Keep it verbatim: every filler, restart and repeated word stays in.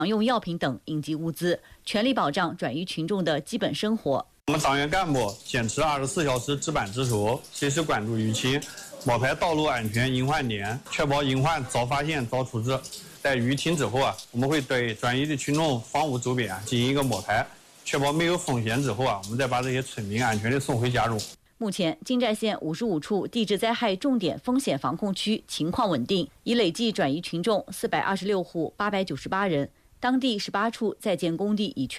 常用药品等应急物资，全力保障转移群众的基本生活。 我们党员干部坚持二十四小时值班值守，随时关注舆情，摸排道路安全隐患点，确保隐患早发现早处置。在舆情之后啊，我们会对转移的群众房屋周边进行一个摸排，确保没有风险之后啊，我们再把这些村民安全的送回家中。 目前，金寨县五十五处地质灾害重点风险防控区情况稳定，已累计转移群众四百二十六户八百九十八人，当地十八处在建工地已全。